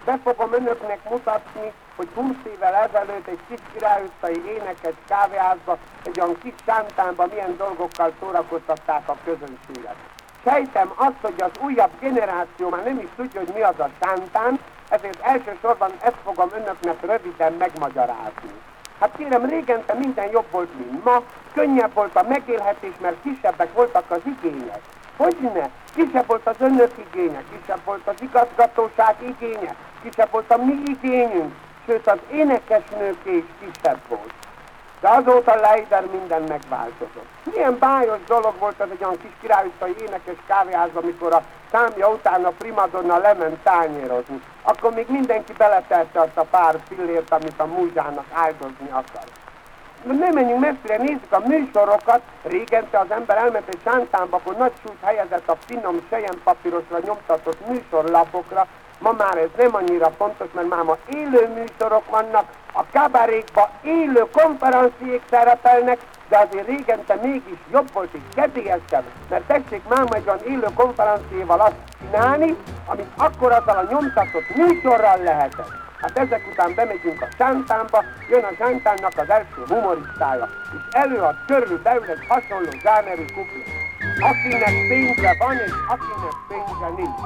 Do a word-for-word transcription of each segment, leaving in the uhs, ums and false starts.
Be fogom önöknek mutatni, hogy húsz évvel ezelőtt egy kis királyutcai énekes kávéházba, egy olyan kis sántánba milyen dolgokkal szórakoztatták a közönséget. Sejtem azt, hogy az újabb generáció már nem is tudja, hogy mi az a sántán, ezért elsősorban ezt fogom önöknek röviden megmagyarázni. Hát kérem, régente minden jobb volt, mint ma, könnyebb volt a megélhetés, mert kisebbek voltak az igények. Hogyne? Kisebb volt az önök igénye, kisebb volt az igazgatóság igénye, kisebb volt a mi igényünk, sőt az énekesnőké is kisebb volt. De azóta leider minden megváltozott. Milyen bájos dolog volt ez egy olyan kis királyutcai énekes kávéházban, amikor a számja után a primadonna lement tányérozni. Akkor még mindenki beletelte azt a pár fillért, amit a múzsának áldozni akar. Nem menjünk messzire, nézzük a műsorokat. Régente az ember elment egy sántánba, akkor nagy súlyt helyezett a finom selyempapírosra nyomtatott műsorlapokra. Ma már ez nem annyira fontos, mert már ma élő műsorok vannak, a kabarékba élő konferenciék szerepelnek, de azért régente mégis jobb volt és kedélyesebb, mert tessék már egy olyan élő konferenciéval azt csinálni, amit akkor azzal a nyomtatott műsorral lehetett. Hát ezek után bemegyünk a sántánba, jön a sántánnak az első humoristája, és előad körülbelül egy hasonló zsánerű kuplét. Akinek pénze van, és akinek pénze nincs.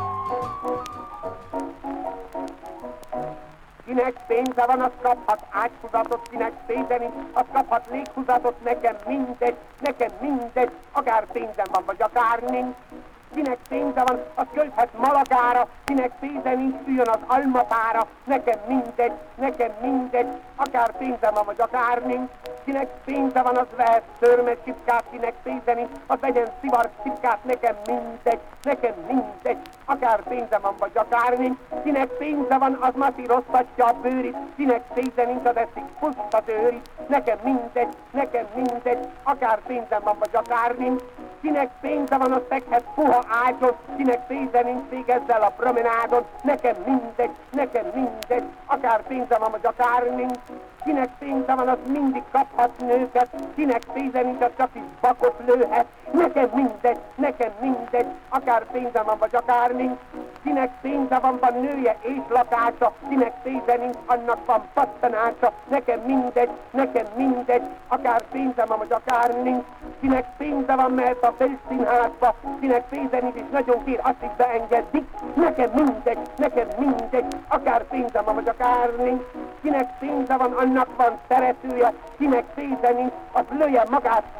Kinek pénze van, az kaphat ágyhúzatot, kinek pénze nincs, az kaphat léghúzatot, nekem mindegy, nekem mindegy, akár pénzem van, vagy akár nincs. Kinek pénze van, az költhet malagára, kinek pénze nincs, üljön az almapára, nekem mindegy, nekem mindegy, akár pénze van, vagy akár nincs. Kinek pénze van, az vehet szörmes csipkát, kinek pénze nincs, az vegyen szivar csipkát, nekem mindegy, nekem mindegy, akár pénze van, vagy akár nincs. Kinek pénze van, az masszíroztatja a bőrit, kinek pénze nincs, az eszik puszta tőrit, nekem mindegy, nekem mindegy, akár pénzem van, vagy akár nincs. Kinek pénze van, az fekhet puha ágyon, kinek pénze nincs, végezzel a promenádon, nekem mindegy, nekem mindegy, akár pénze van, vagy akár nincs. Kinek pénze van, az mindig kaphat nőket, kinek pénze nincs, az csak is bakot lőhet, nekem mindegy, nekem mindegy, akár pénze van, vagy akár nincs. Kinek pénze van, van nője és lakása, kinek pénze nincs, annak van pattanása, nekem mindegy, nekem mindegy, akár pénze van, vagy akár nincs. Kinek pénze van, mehet a Felszínházba, kinek pénze nincs, és nagyon kér, azt is beengedik, nekem mindegy, nekem mindegy, akár pénze van, vagy akár nincs. Kinek pénze van, annak van szeretője, kinek pénze nincs, az lője magát